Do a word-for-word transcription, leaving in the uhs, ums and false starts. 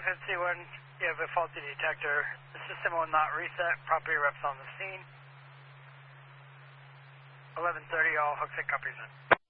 fifty-one, you have a faulty detector. The system will not reset. Property reps on the scene. eleven thirty, all hooks and copies in.